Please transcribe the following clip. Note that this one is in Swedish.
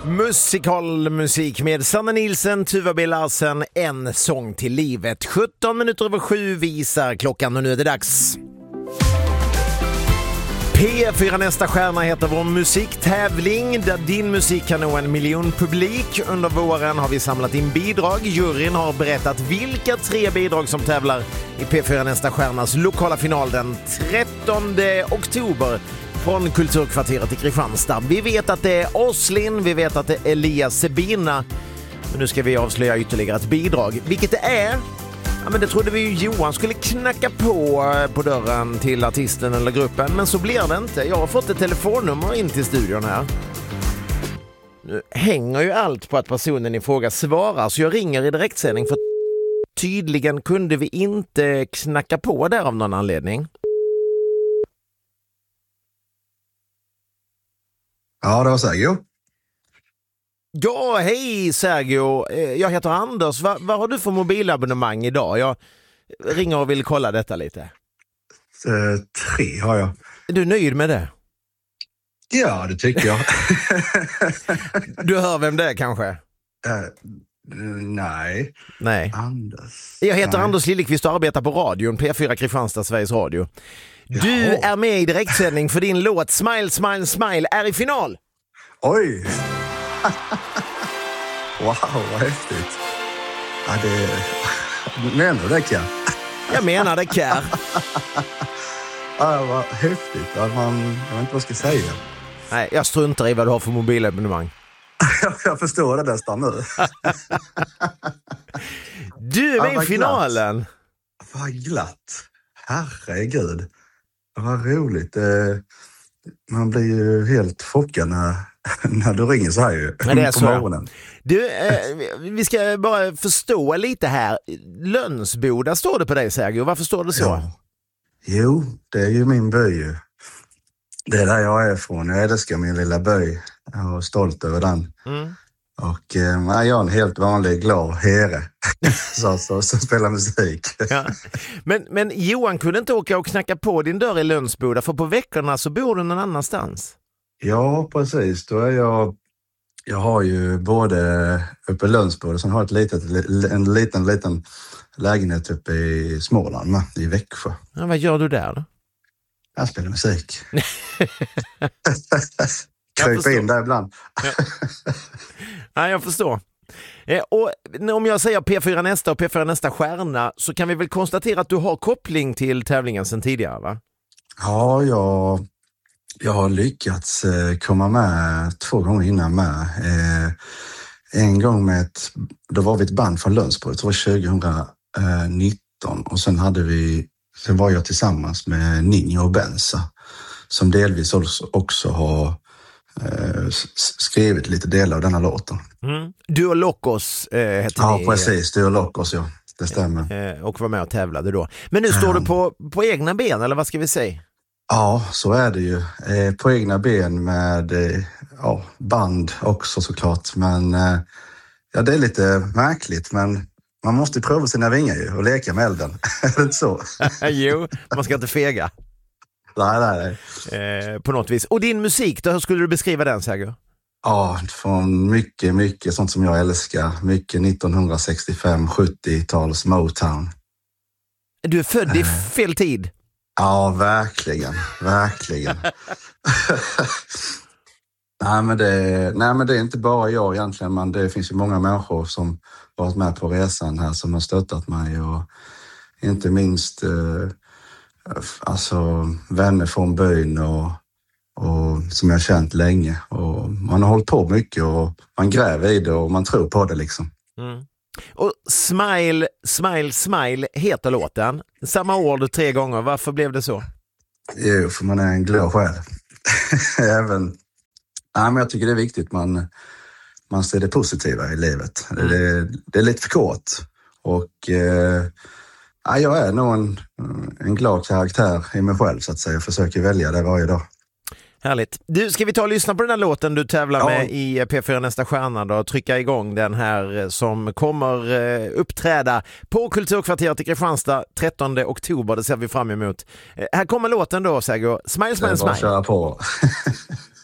Musikalmusik med Sanna Nilsson, Tuva B. Larsen, En sång till livet. 7:17 visar klockan och nu är det dags. P4 Nästa stjärna heter vår musiktävling där din musik kan nå 1 miljon publik. Under våren har vi samlat in bidrag. Juryn har berättat vilka 3 bidrag som tävlar i P4 Nästa stjärnas lokala final den 13 oktober från Kulturkvarteret i Kristianstad. Vi vet att det är Oslin, vi vet att det är Elias Sebina. Men nu ska vi avslöja ytterligare ett bidrag. Vilket det är? Ja, men det trodde vi ju Johan skulle knacka på dörren till artisten eller gruppen. Men så blir det inte. Jag har fått ett telefonnummer in till studion här. Nu hänger ju allt på att personen i fråga svarar. Så jag ringer i direktsändning för tydligen kunde vi inte knacka på där av någon anledning. Ja, det var Sergio. Ja, hej Sergio. Jag heter Anders. Vad har du för mobilabonnemang idag? Jag ringer och vill kolla detta lite. 3 har jag. Är du nöjd med det? Ja, det tycker jag. Du hör vem det är kanske? Nej. Anders. Jag heter Anders Lillekvist och arbetar på radion, P4 Kristianstad, Sveriges Radio. Du är med i direktsändning för din låt Smile, Smile, Smile är i final. Oj! Wow, vad häftigt. Ja, menar du det, Kär? Jag menar det, Kär. Ja, vad häftigt. Jag vet inte vad jag ska säga. Nej, jag struntar i vad du har för mobilabonnemang. Jag förstår det nästan nu. Du är med i finalen. Vad glatt. Herregud. Vad roligt. Man blir ju helt chockad när du ringer så här ju. Ja, det är på så. morgonen. Du, vi ska bara förstå lite här. Lönsboda står det på dig, Sergio. Varför står det så? Ja. Jo, det är ju min by ju. Det är där jag är från. Jag älskar min lilla by. Jag är stolt över den. Mm. Och jag är en helt vanlig glad herre som spelar musik. Ja. Men Johan kunde inte åka och knacka på din dörr i Lönsboda, för på veckorna så bor du någon annanstans. Ja, precis. Då är jag har ju både uppe i Lönsboda, sen har jag en liten lägenhet uppe i Småland, i Växjö. Ja, vad gör du där då? Jag spelar musik. Kryper in där ibland. Ja, jag förstår. Och om jag säger P4 Nästa och P4 Nästa stjärna så kan vi väl konstatera att du har koppling till tävlingen sedan tidigare, va? Ja, jag har lyckats komma med 2 gånger innan med. En gång då var vi ett band från Lönsboda, det var 2019 och sen var jag tillsammans med Ninja och Benza som delvis också har skrivit lite delar av denna låten. Du och Lokos heter ja, ni. Ja, precis. Du och Lokos, ja. Det stämmer. Och var med och tävlade då. Men nu står du på egna ben, eller vad ska vi säga? Ja, så är det ju. På egna ben med band också såklart. Men det är lite märkligt, men man måste pröva sina vingar ju och leka med elden. Är det inte så? Jo, man ska inte fega. Nej. På något vis. Och din musik då, hur skulle du beskriva den, Sergio? Ja, från mycket sånt som jag älskar. Mycket 1965-70-tals Motown. Du är född i fel tid. Ja, verkligen. Nej, men det är inte bara jag egentligen, men det finns ju många människor som varit med på resan här som har stöttat mig och inte minst vänner från byn och som jag har känt länge, och man har hållit på mycket och man gräver i det och man tror på det liksom. Och Smile, Smile, Smile heter låten. Samma ord 3 gånger. Varför blev det så? Jo, för man är en glad själ. Men jag tycker det är viktigt man ser det positiva i livet. Det är lite för kort. Och jag är nog en glad karaktär i mig själv så att säga. Jag försöker välja det varje dag. Härligt. Du, ska vi ta och lyssna på den här låten du tävlar med i P4 Nästa stjärna då, och trycka igång den här som kommer uppträda på Kulturkvarteret i Kristianstad 13 oktober. Det ser vi fram emot. Här kommer låten då, Sergio. Smile, smile, smile. Bara köra på.